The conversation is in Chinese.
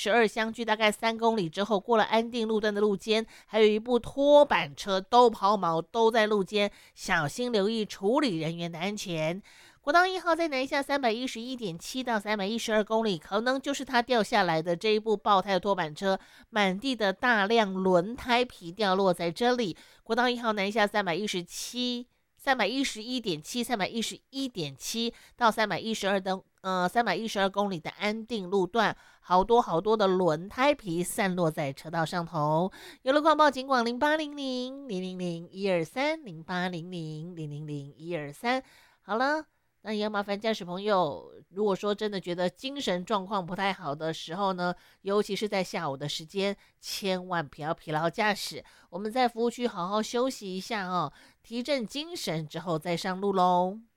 112相距大概3公里之后，过了安定路段的路肩，还有一部拖板车都抛锚，都在路肩，小心留意处理人员的安全。国道1号在南下311.7到312公里，可能就是它掉下来的这一部爆胎的拖板车，满地的大量轮胎皮掉落在这里。国道1号南下311.7、311.7到312公里的安定路段，好多好多的轮胎皮散落在车道上头。有路况报警广0800-000-123，0800-000-123。好了。那也要麻烦驾驶朋友，如果说真的觉得精神状况不太好的时候呢，尤其是在下午的时间，千万不要疲劳驾驶。我们在服务区好好休息一下哦，提振精神之后再上路喽。